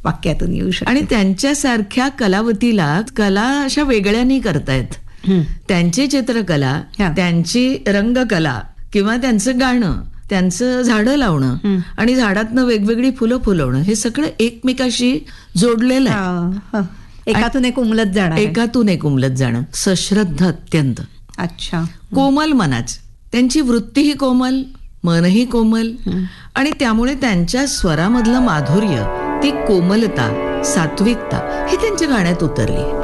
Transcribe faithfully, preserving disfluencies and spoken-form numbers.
वाक्यातून येऊ शकते. आणि त्यांच्यासारख्या कलावतीला कला अशा वेगळ्यानी करतायत. त्यांची चित्रकला, त्यांची रंगकला किंवा त्यांचं गाणं, त्यांचं झाडं लावणं आणि झाडातनं वेगवेगळी फुलं फुलवणं, हे सगळं एकमेकाशी जोडलेलं आहे. एकातून एक उमलत जाणं एकातून एक उमलत जाणं सश्रद्ध अत्यंत. अच्छा. कोमल मनाच, त्यांची वृत्तीही कोमल, मनही कोमल, आणि त्यामुळे त्यांच्या स्वरामधलं माधुर्य, ती कोमलता, सात्विकता हे त्यांच्या गाण्यात उतरली.